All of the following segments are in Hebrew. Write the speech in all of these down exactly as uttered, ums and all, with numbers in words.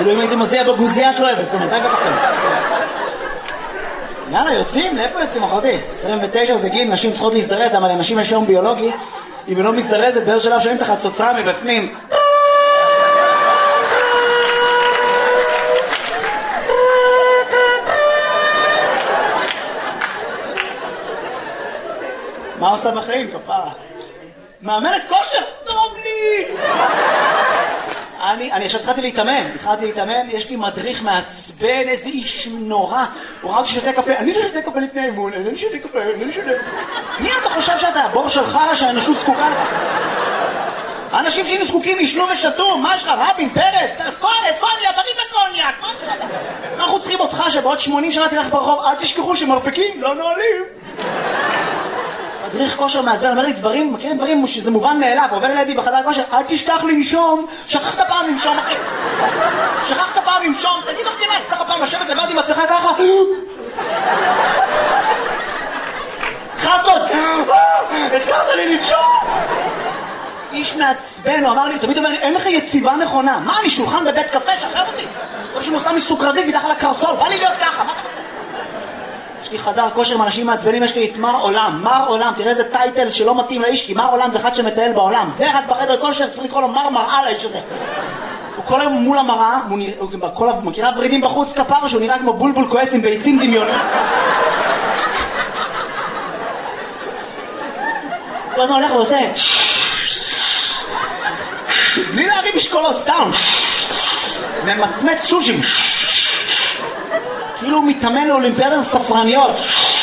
כאילו אם הייתי מוזיע בגוזייה שלו, אבל זאת אומרת, בטחתם. יאללה, יוצאים? לאיפה יוצאים, אחותי? עשרים ותשע זה גיל, נשים צריכות להזדרז, אבל לנשים יש יום ביולוגי, אם היא לא מזדרזת, באיזה שלב שומעים את החצוצרה מבפנים. מה עושה בחיים, כפרה? מאמנת כושר? טוב לי! אני, אני עכשיו התחלתי להתאמן, התחלתי להתאמן, יש לי מדריך מעצבן, איזה איש נורא. הוא ראה ששותה קפה, אני לא שותה קפה לפני האימון, אני לא שותה קפה, אני לא שותה קפה. מי אתה חושב שאתה? הבור שלך שהאנושות זקוקה לך? האנשים שהיינו זקוקים ישנו ושתו, מה יש לך? רבין, פרס, קוניה, קוניה, תביא את הקוניאק, מה יש לך? אנחנו צריכים אותך שבעוד שמונים שנה תלך ברחוב, אל תשכחו שמרפקים, לא נועלים. מדריך כושר מעצבן, אומר לי דברים, מכירים דברים שזה מובן מאליו, עובר לידי בחדר כושר, אל תשכח לנשום, שכחת פעם לנשום אחי, שכחת פעם לנשום, תגיד לך כמעט, צריך פעם לשבת לבד עם עצמך ככה, חסות, הזכרת לי לנשום, איש מעצבן, הוא אמר לי, תמיד אומר לי, אין לך יציבה נכונה, מה אני שולחן בבית קפה, שחרר אותי, לא שהוא מוסם מסוכרזית מתחת לקרסול, בא לי להיות ככה, מה אתה רוצה? יש לי חדר כושר עם אנשים מעצבנים, יש לי את מר עולם, מר עולם, תראה איזה טייטל שלא מתאים לאיש, כי מר עולם זה אחד שמטייל בעולם, זה רק בחדר כושר, צריך לקרוא לו מר מראה לאיש הזה. הוא כל היום מול המראה, הוא נראה, כל מכירה ורידים בחוץ כפר, שהוא נראה כמו בולבול כועס עם ביצים דמיונות. כל הזמן הולך ועושה בלי להרים משקולות, סתם ומצמץ שושים כאילו הוא מתאמן לאולימפיאדת הספרניות.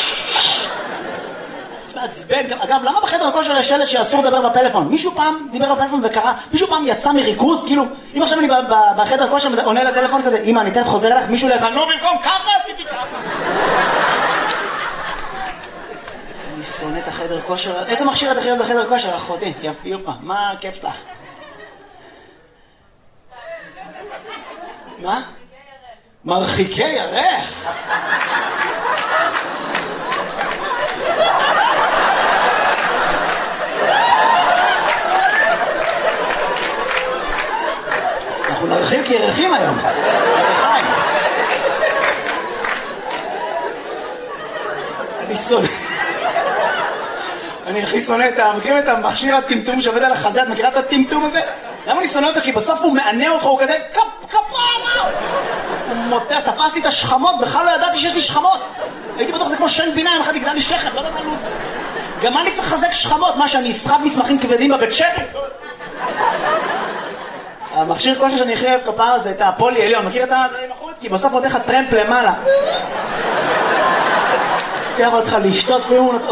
זה מעצבן. אגב, למה בחדר הכושר יש שלט שאסור לדבר בפלאפון? מישהו פעם דיבר בפלאפון וקרא, מישהו פעם יצא מריכוז, כאילו, אם עכשיו אני בחדר הכושר עונה לטלפון כזה, אמא, אני תכף חוזר אליך, מישהו לך, נו במקום, ככה עשיתי ככה. אני שונא את החדר כושר. איזה מכשיר את הכי אוהב בחדר כושר, אחותי? יפה, מה הכיף שלך? מה? מרחיקי ירך. אנחנו נרחיק ירחים היום. אני שונא. אני הכי שונא את ה... מכירים את המכשיר הטמטום שעובד על החזה? את מכירה את הטמטום הזה? למה אני שונא אותך? כי בסוף הוא מענה אותך, הוא כזה כפרה! הוא מוטע, תפסתי את השכמות, בכלל לא ידעתי שיש לי שכמות. הייתי בטוח זה כמו שן בינה, אם אחד יגדל לי שכם, לא יודע מה לוז. גם אני צריך לחזק שכמות, מה שאני אסחב מסמכים כבדים בבית שכם? המכשיר כושר שאני הכי אוהב כפרה זה את הפולי עליון, מכיר את הדברים החוץ? כי בסוף עוד איך הטרמפ למעלה. לוקח אותך לשתות,